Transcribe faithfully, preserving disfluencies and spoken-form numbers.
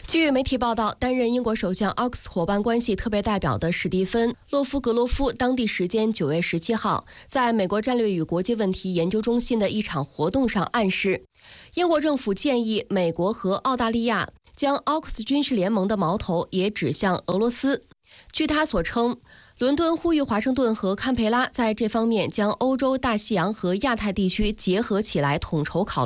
据媒体报道，担任英国首相奥克斯伙伴关系特别代表的史蒂芬·洛夫格罗夫，当地时间九月十七号，在美国战略与国际问题研究中心的一场活动上暗示，英国政府建议美国和澳大利亚将奥克斯军事联盟的矛头也指向俄罗斯。据他所称，伦敦呼吁华盛顿和堪培拉在这方面将欧洲、大西洋和亚太地区结合起来统筹考虑。